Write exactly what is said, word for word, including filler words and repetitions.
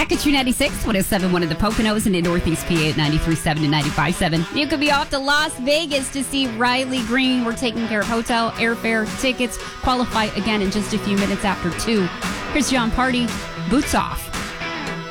Back at two ninety-six, one oh seven point one in the Poconos and in Northeast P A at ninety-three point seven and ninety-five point seven. You could be off to Las Vegas to see Riley Green. We're taking care of hotel, airfare, tickets. Qualify again in just a few minutes after two. Here's John Party. Boots off.